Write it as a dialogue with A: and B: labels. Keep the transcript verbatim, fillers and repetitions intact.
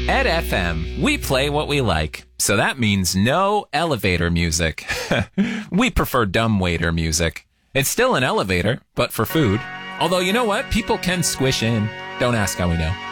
A: At F M, we play what we like. So that means no elevator music. We prefer dumbwaiter music. It's still an elevator, but for food. Although, you know what? People can squish in. Don't ask how we know.